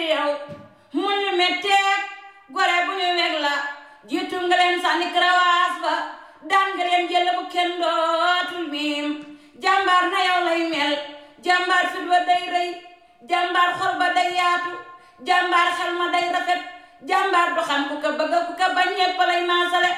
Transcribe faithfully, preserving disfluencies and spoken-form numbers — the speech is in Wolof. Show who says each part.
Speaker 1: yow mu ñu metteeg gore bu ñu weg la jiitu nga leen sànni karawaas ba daan nga leen jël bu kenn dootul miim jàmbaar na yow lay mel jàmbaar fit ba day rëy jàmbaar xol ba day yaatu jàmbaar xel ma day rafet jàmbaar du xam ku ko bëgg ku ko bañ ñépp lay maasale